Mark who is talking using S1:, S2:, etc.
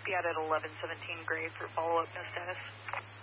S1: be out at 1117 grade for follow-up no status.